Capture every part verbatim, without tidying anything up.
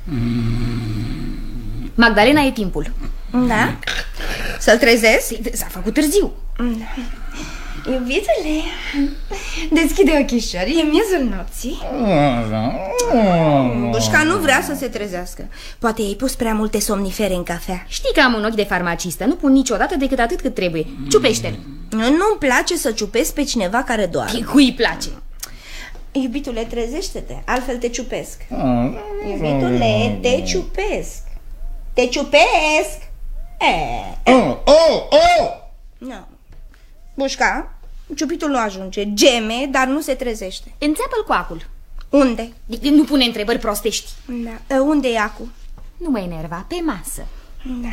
Magdalena, e timpul. Da? Să-l trezesc? S-a făcut târziu. Da. Iubitule, deschide ochișorii, e miezul nopții. Bușca nu vrea să se trezească. Poate i-ai pus prea multe somnifere în cafea. Știi că am un ochi de farmacistă. Nu pun niciodată decât atât cât trebuie. Ciupește-l. Nu-mi place să ciupesc pe cineva care doarme. Cui îi place? Iubitule, trezește-te, altfel te ciupesc. Iubitule, te ciupesc. Te ciupesc. E. Oh, oh, oh! No. Bușca, ciupitul nu ajunge. Geme, dar nu se trezește. Înțeapă-l cu acul. Unde? Nu pune întrebări prostești. Da. Unde e acul? Nu mă enerva, pe masă. Da.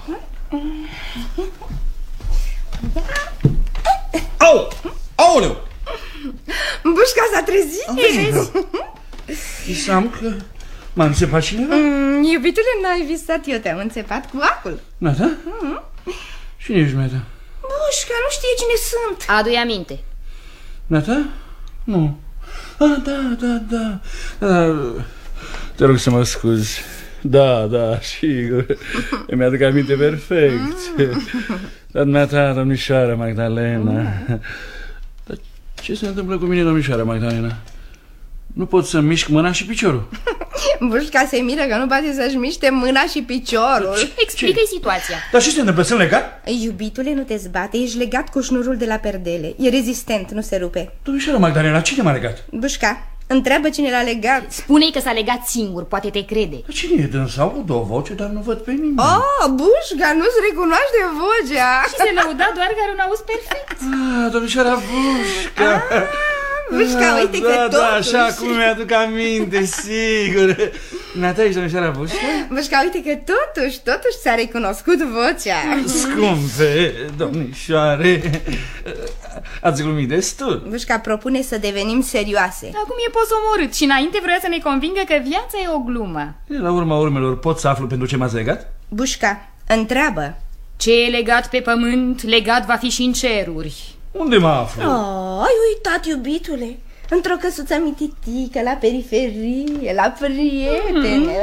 Au! Aoleu! Bușca s-a trezit. Visam că m-a înțepat cineva? Mm, iubitule, n-ai visat, eu te-am înțepat cu acul. Nata? Mm-hmm. Cine ești, Meta? Bușca, nu știe cine sunt. Adu-i aminte. Nata? Nu. Ah, da, da, da, da. Te rog să mă scuzi. Da, da, sigur. Îmi aduc aminte perfect. Dar dumneata, domnișoara Magdalena. Dar ce se întâmplă cu mine, domnișoara Magdalena? Nu pot să mișc mâna și piciorul. Bușca se miră că nu poate să-și miște mâna și piciorul. Explică-i situația. Dar ce se întâmplă? Sunt legat? Iubitule, nu te zbate, ești legat cu șnurul de la perdele. E rezistent, nu se rupe. Domnișoara Magdalena, cine m-a legat? Bușca, întreabă cine l-a legat. Spune-i că s-a legat singur, poate te crede. Dar cine e dânsa? Aud o voce, dar nu văd pe nimeni. Oh, Bușca, nu-ți recunoaște vocea. Și se lăuda doar că are un auz perfect. Ah, domnișoara Bușca. Ah. Bușca, uite da, că da, totuși... așa cum mi-aduc aminte, sigur. Nata, ești domnișoara Bușca? Bușca, uite că totuși, totuși ți-a recunoscut vocea. Scumpe, domnișoare, ați glumit destul. Bușca propune să devenim serioase. Acum e posomorât și înainte vrea să ne convingă că viața e o glumă. La urma urmelor, pot să aflu pentru ce m-ați legat? Bușca, întreabă. Ce e legat pe pământ, legat va fi și în ceruri. Unde mă aflu? Oh, ai uitat, iubitule. Într-o căsuță mititică, la periferie, la prietene.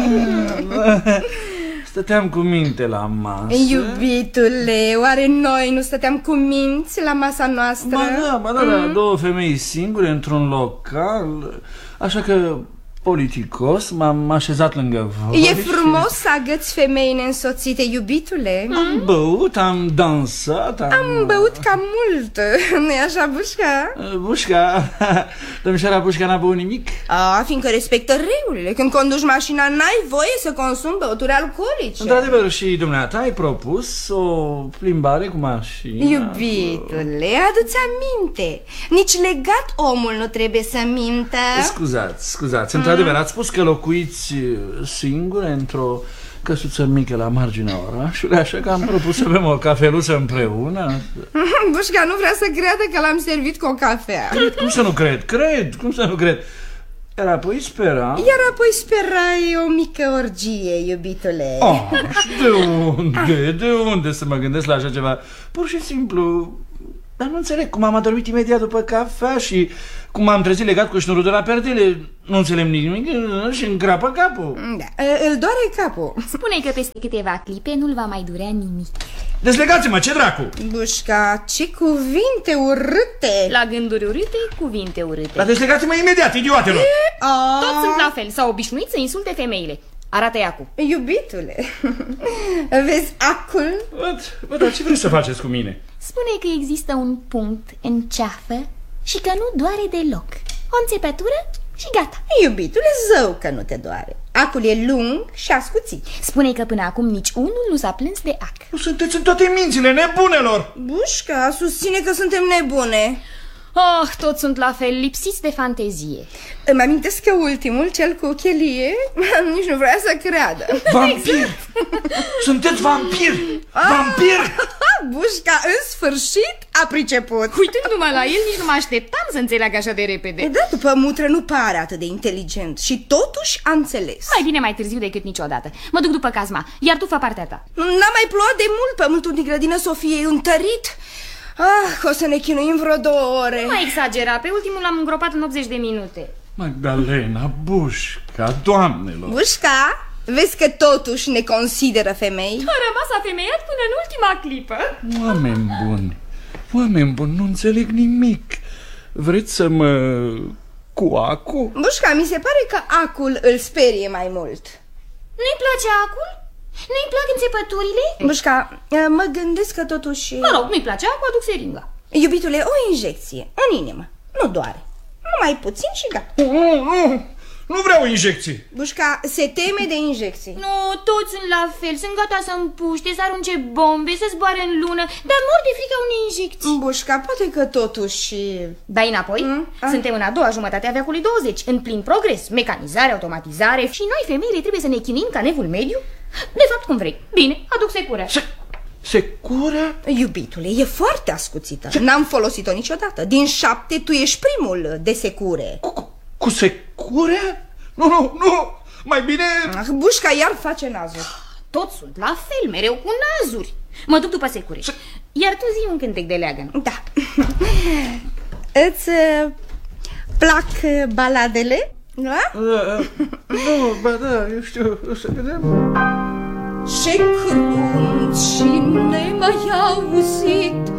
Mm. Stăteam cu minte la masă. Iubitule, oare noi nu stăteam cu minți la masa noastră? Ba da, ba da, mm. da, două femei singure într-un local. Așa că, politicos, m-am așezat lângă voi. E frumos să agăți femei neînsoțite, iubitule. Am băut, am dansat, am... Am băut cam mult, nu-i așa, Bușca? Bușca, domnișoara Bușca n-a băut nimic? A, fiindcă respectă regulile. Când conduci mașina, n-ai voie să consumi băuturi alcoolice. Într-adevăr, și dumneata ai propus o plimbare cu mașina. Iubitule, adu-ți aminte. Nici legat omul nu trebuie să mintă. Scuzați, scuzați, mm. într-adevăr, ați spus că locuiți singure într-o căsuță mică la marginea orașului, așa că am propus să bem o cafeluță împreună. Bușca nu vrea să creadă că l-am servit cu o cafea. Cred, cum să nu cred? Cred, cum să nu cred? Iar apoi spera... Iar apoi sperai o mică orgie, iubitule. Oh, și de unde? De unde să mă gândesc la așa ceva? Pur și simplu... Dar nu înțeleg cum am adormit imediat după cafea și cum am trezit legat cu șnurul de la perdele. Nu înțeleg nimic și încrapă capul. Da, îl doare capul. Spune că peste câteva clipe nu-l va mai durea nimic. Deslegați-mă, ce dracu! Bușca, ce cuvinte urâte! La gânduri urâte, cuvinte urâte. Dar deslegați-mă imediat, idiotelor! Toți sunt la fel, s-au obișnuit să insulte femeile. Arată-i acul. Iubitule, vezi acul? Văd, văd, dar ce vreți să faceți cu mine? Spune că există un punct în ceafă și că nu doare deloc. O înțepătură și gata. Iubitule, zău că nu te doare. Acul e lung și ascuțit. Spune că până acum nici unul nu s-a plâns de ac. Nu sunteți în toate mințile nebunelor! Bușca susține că suntem nebune. Oh, toți sunt la fel, lipsiți de fantezie. Îmi amintesc că ultimul, cel cu chelie, nici nu vrea să creadă. Vampir! Sunteți vampir! Vampir! Bușca, în sfârșit, a priceput. Uitându-mă la el, nici nu mă așteptam să înțeleagă așa de repede. Da, după mutră nu pare atât de inteligent și totuși a înțeles. Mai bine mai târziu decât niciodată. Mă duc după Cazma, iar tu fă partea ta. N-a mai plouat de mult, pământul din grădină Sofiei întărit. Ah, o să ne chinuim vreo două ore. Nu mai exagera, pe ultimul l-am îngropat în optzeci de minute. Magdalena, Bușca, doamnelor. Bușca, vezi că totuși ne consideră femei? A rămas afemeiat până în ultima clipă. Oameni buni, oameni buni, nu înțeleg nimic. Vreți să mă... cu acu? Bușca, mi se pare că acul îl sperie mai mult. Nu-i place acul? Nu-i plac înțepăturile? Bușca, mă gândesc că totuși... Mă rog, nu-i place acul, aduc seringa. Iubitule, o injecție în inimă, nu doare. Numai puțin și gata. Nu, nu, nu vreau injecții. Bușca se teme de injecții. Nu, toți sunt la fel, sunt gata să împuște, să arunce bombe, să zboare în lună, dar mor de frica unei injecții. Bușca, poate că totuși... Dai înapoi? Mm? Suntem în a doua jumătate a veacului douăzeci, în plin progres, mecanizare, automatizare. Și noi, femeile, trebuie să ne chinuim ca nevul mediu? De fapt, cum vrei. Bine, aduc secură. Se, secură? Iubitule, e foarte ascuțită. N-am folosit-o niciodată. Din șapte, tu ești primul de secure. Cu, cu, cu secure? Nu, nu, nu, mai bine... Ah, Bușca iar face nazuri. Toți sunt la fel, mereu cu nazuri. Mă duc după secure. Iar tu zi un cântec de leagăn. Da. Îți uh, plac uh, baladele? Da? Uh, nu, ba da, eu știu, o să vedem. Ce crunt și nemai auzit